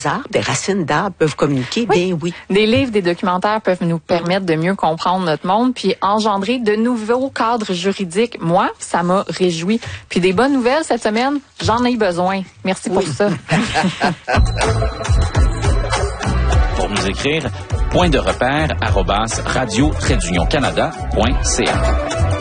arbres, des racines d'arbres peuvent communiquer? Oui. Bien oui. Des livres, des documentaires peuvent nous permettre de mieux comprendre notre monde puis engendrer de nouveaux cadres juridiques. Moi, ça m'a réjoui. Puis des bonnes nouvelles cette semaine, j'en ai besoin. Merci pour ça. Pour nous écrire, point-de-repère@radio-canada.ca.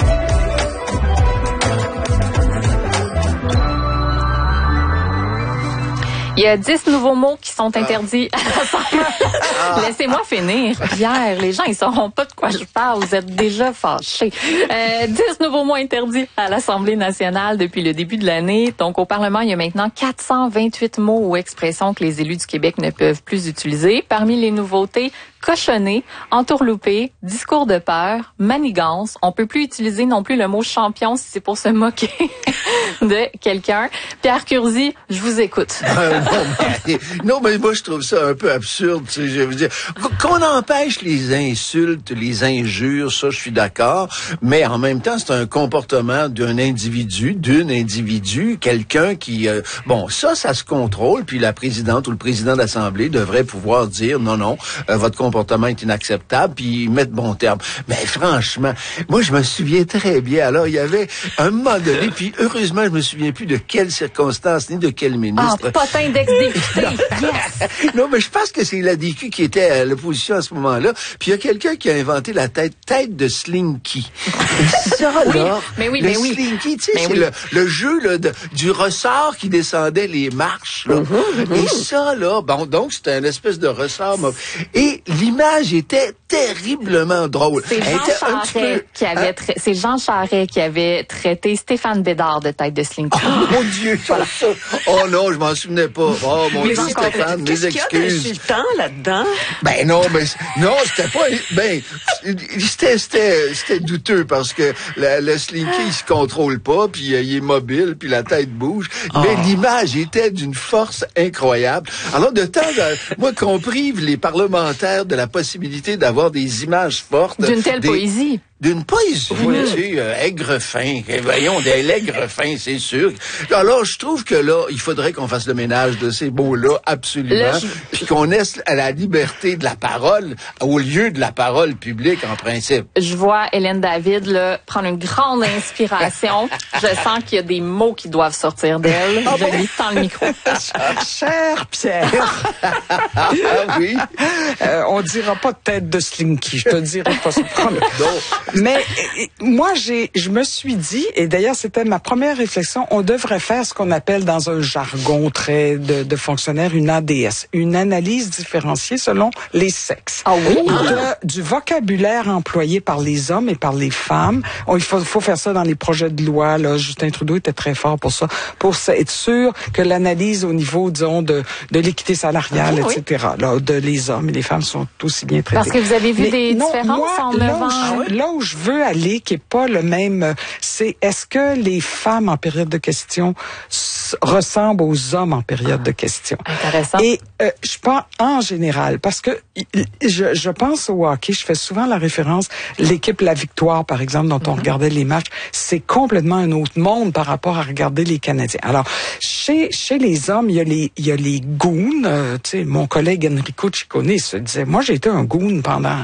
Il y a 10 nouveaux mots qui sont interdits à l'Assemblée. Laissez-moi finir. Pierre, les gens, ils sauront pas de quoi je parle. Vous êtes déjà fâchés. 10 nouveaux mots interdits à l'Assemblée nationale depuis le début de l'année. Donc, au Parlement, il y a maintenant 428 mots ou expressions que les élus du Québec ne peuvent plus utiliser. Parmi les nouveautés, cochonner, entourlouper, discours de peur, manigance. On peut plus utiliser non plus le mot champion si c'est pour se moquer de quelqu'un. Pierre Curzi, je vous écoute. Non, mais moi, je trouve ça un peu absurde. Tu sais, je veux dire, qu'on empêche les insultes, les injures, ça, je suis d'accord. Mais en même temps, c'est un comportement d'une individu, quelqu'un qui... ça se contrôle. Puis la présidente ou le président de l'Assemblée devrait pouvoir dire non, votre comportement est inacceptable, puis mettre bon terme. Mais franchement, moi, je me souviens très bien. Alors, il y avait un moment donné, puis heureusement, je me souviens plus de quelles circonstances ni de quel ministre. Ah, potin d'ex-député! Yes! Non, mais je pense que c'est la DQ qui était à l'opposition à ce moment-là. Puis il y a quelqu'un qui a inventé la tête de Slinky. Et ça, là, Slinky, tu sais, c'est le jeu là, du ressort qui descendait les marches. Là. Et ça, là, bon, donc c'était une espèce de ressort. Et l'image était terriblement drôle. C'est Jean Charest qui avait traité Stéphane Bédard de tête de Slinky. Oh mon Dieu, voilà. Ça. Oh non, je m'en souvenais pas. Oh mon Dieu, Stéphane, mes excuses. Qu'est-ce qu'il y a d'insultant là-dedans? Ben non, c'était pas... c'était douteux parce que le Slinky, il se contrôle pas, puis il est mobile, puis la tête bouge. Mais l'image était d'une force incroyable. Alors, de temps moi, qu'on prive les parlementaires de la possibilité d'avoir des images fortes. D'une telle poésie. D'une poésie, tu sais, aigre-fin. Voyons, des l'aigre-fin, c'est sûr. Alors, je trouve que là, il faudrait qu'on fasse le ménage de ces mots-là, absolument, puis qu'on laisse à la liberté de la parole au lieu de la parole publique, en principe. Je vois Hélène David là, prendre une grande inspiration. Je sens qu'il y a des mots qui doivent sortir d'elle. Je lui tends le micro. Cher Pierre. Oui. On dira pas tête de Slinky, je te dirai pas ça. Mais moi, je me suis dit, et d'ailleurs c'était ma première réflexion, on devrait faire ce qu'on appelle dans un jargon très de fonctionnaire une ADS, une analyse différenciée selon les sexes. Ah oui? Du vocabulaire employé par les hommes et par les femmes. Il faut faire ça dans les projets de loi. Là, Justin Trudeau était très fort pour ça, pour être sûr que l'analyse au niveau, disons, de l'équité salariale, etc., là, de les hommes et les femmes sont aussi bien traités. Parce que vous avez vu des différences en 9 ans? Là où je veux aller, qui est pas le même, c'est est-ce que les femmes en période de question ressemblent aux hommes en période de question? Intéressant. Et je pense en général, parce que je pense au hockey, je fais souvent la référence, l'équipe La Victoire, par exemple, dont on regardait les matchs, c'est complètement un autre monde par rapport à regarder les Canadiens. Alors, chez les hommes, il y a les goons. Tu sais, mon collègue Enrico Ciccone se disait, moi j'ai été un goon pendant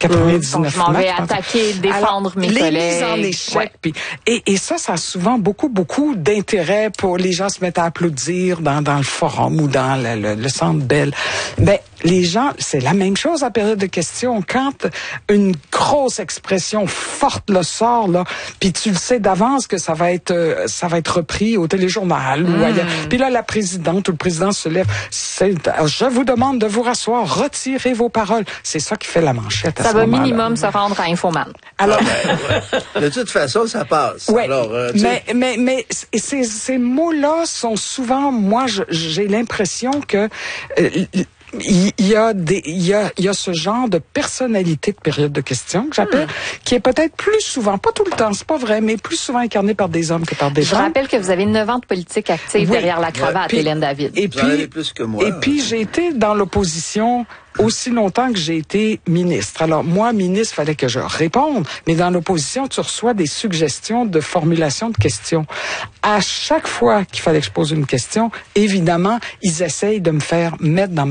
99 je m'en vais attaquer, défendre mes collègues. Les mises en échec. Puis, et ça a souvent beaucoup d'intérêt pour les gens se mettent à applaudir dans le forum ou dans le centre Bell. Ben, les gens, c'est la même chose en période de questions. Quand une grosse expression forte le sort, là, puis tu le sais d'avance que ça va être repris au téléjournal ou ailleurs. Puis là, la présidente ou le président se lève. Je vous demande de vous rasseoir, retirez vos paroles. C'est ça qui fait la manchette à ce moment-là. Ça va minimum se rendre à Infoman. Alors, de toute façon, ça passe. Ouais, alors, mais ces mots-là sont souvent, moi, j'ai l'impression que il y a ce genre de personnalité de période de questions que j'appelle, qui est peut-être plus souvent, pas tout le temps, c'est pas vrai, mais plus souvent incarné par des hommes que par des Je femmes. rappelle que vous avez 9 ans de politique active derrière la cravate, puis, Hélène David. Et Vous en avez puis, plus que moi. j'ai été dans l'opposition aussi longtemps que j'ai été ministre. Alors, moi, ministre, fallait que je réponde, mais dans l'opposition, tu reçois des suggestions de formulation de questions. À chaque fois qu'il fallait que je pose une question, évidemment, ils essayent de me faire mettre dans